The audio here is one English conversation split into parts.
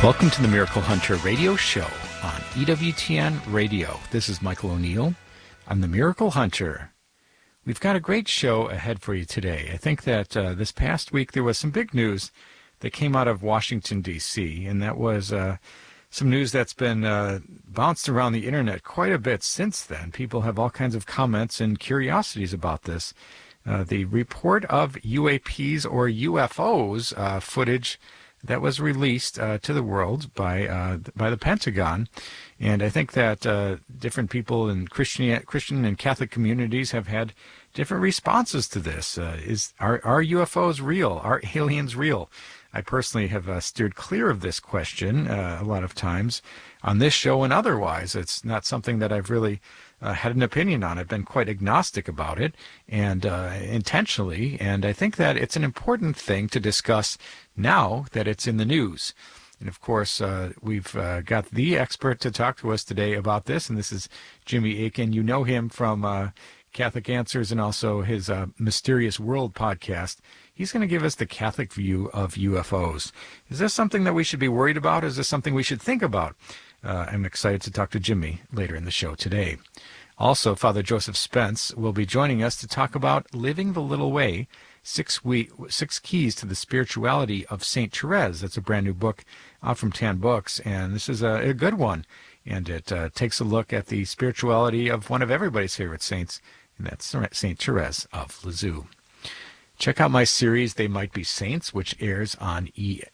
Welcome to the Miracle Hunter radio show on EWTN Radio. This is Michael O'Neill. I'm the Miracle Hunter. We've got a great show ahead for you today. I think that this past week there was some big news that came out of Washington, D.C., and that was some news that's been bounced around the internet quite a bit since then. People have all kinds of comments and curiosities about this. The report of UAPs or UFOs footage that was released to the world by the Pentagon, and I think that different people in Christian and Catholic communities have had different responses to this. Are UFOs real? Are aliens real? I personally have steered clear of this question a lot of times on this show and otherwise. It's not something that I've really had an opinion on. I've been quite agnostic about it, and intentionally, and I think that it's an important thing to discuss now that it's in the news. And of course, we've got the expert to talk to us today about this, and this is Jimmy Akin. You know him from Catholic Answers and also his Mysterious World podcast. He's going to give us the Catholic view of UFOs. Is this something that we should be worried about? Is this something we should think about? I'm excited to talk to Jimmy later in the show today. Also, Father Joseph Spence will be joining us to talk about Living the Little Way, 6 Keys to the Spirituality of St. Therese. That's a brand new book out from Tan Books, and this is a good one. And it takes a look at the spirituality of one of everybody's favorite saints, and that's St. Therese of Lisieux. Check out my series, They Might Be Saints, which airs on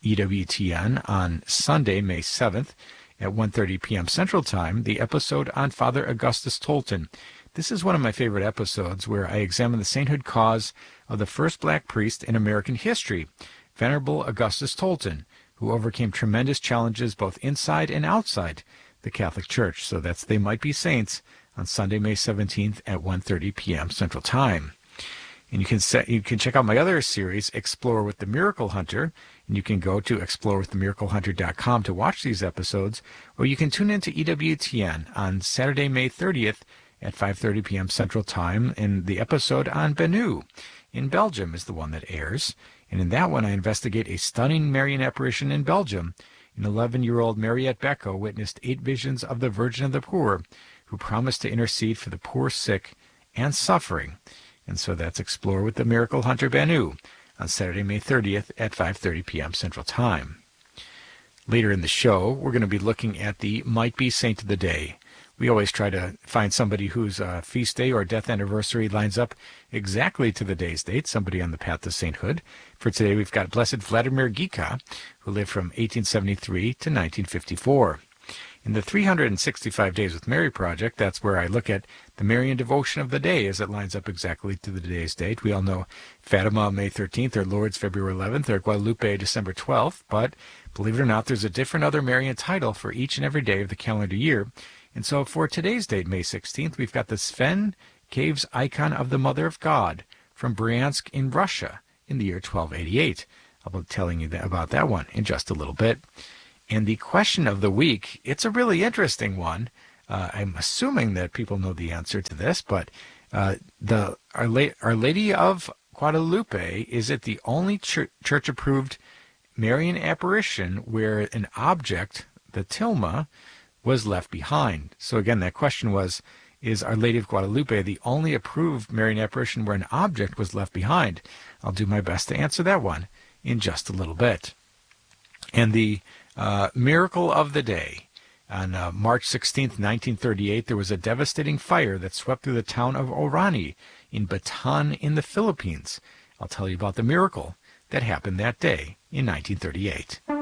EWTN on Sunday, May 7th at 1:30 p.m. Central Time, the episode on Father Augustus Tolton. This is one of my favorite episodes where I examine the sainthood cause of the first black priest in American history, Venerable Augustus Tolton, who overcame tremendous challenges both inside and outside the Catholic Church. So that's They Might Be Saints on Sunday, May 17th at 1:30 p.m. Central Time. And you can check out my other series, Explore with the Miracle Hunter, and you can go to explorewiththemiraclehunter.com to watch these episodes, or you can tune into EWTN on Saturday, May 30th at 5:30 p.m. Central Time, and the episode on Benu in Belgium is the one that airs. And in that one, I investigate a stunning Marian apparition in Belgium. An 11-year-old Mariette Becco witnessed 8 visions of the Virgin of the Poor, who promised to intercede for the poor, sick, and suffering. And so that's Explore with the Miracle Hunter Banu on Saturday, May 30th at 5:30 p.m. Central Time. Later in the show, we're going to be looking at the Might Be Saint of the Day. We always try to find somebody whose feast day or death anniversary lines up exactly to the day's date, somebody on the path to sainthood. For today, we've got Blessed Vladimir Gika, who lived from 1873 to 1954. In the 365 Days with Mary project, that's where I look at the Marian devotion of the day as it lines up exactly to the day's date. We all know Fatima, May 13th, or Lourdes, February 11th, or Guadalupe, December 12th, but believe it or not, there's a different other Marian title for each and every day of the calendar year. And so for today's date, May 16th, we've got the Sven Caves icon of the Mother of God from Bryansk in Russia in the year 1288. I'll be telling you about that one in just a little bit. And the question of the week, it's a really interesting one. I'm assuming that people know the answer to this, but Our Lady of Guadalupe, is it the only church-approved Marian apparition where an object, the tilma, was left behind? So again, that question was, is Our Lady of Guadalupe the only approved Marian apparition where an object was left behind? I'll do my best to answer that one in just a little bit. And the miracle of the day. On March 16th, 1938, there was a devastating fire that swept through the town of Orani in Bataan in the Philippines. I'll tell you about the miracle that happened that day in 1938.